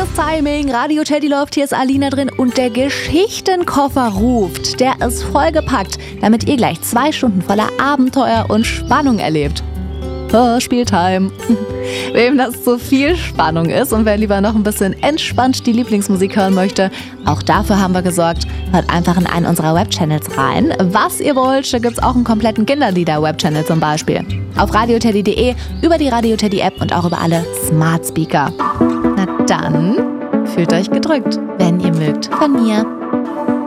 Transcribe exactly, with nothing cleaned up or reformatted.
Perfektes Timing. Radio Teddy läuft, hier ist Alina drin und der Geschichtenkoffer ruft. Der ist vollgepackt, damit ihr gleich zwei Stunden voller Abenteuer und Spannung erlebt. Hörspieltime. Wem das zu viel Spannung ist und wer lieber noch ein bisschen entspannt die Lieblingsmusik hören möchte, auch dafür haben wir gesorgt. Hört einfach in einen unserer Webchannels rein. Was ihr wollt, da gibt's auch einen kompletten Kinderlieder-Webchannel zum Beispiel. Auf radioteddy punkt de, über die Radio Teddy App und auch über alle Smart Speaker. Na dann, fühlt euch gedrückt, wenn ihr mögt. Von mir.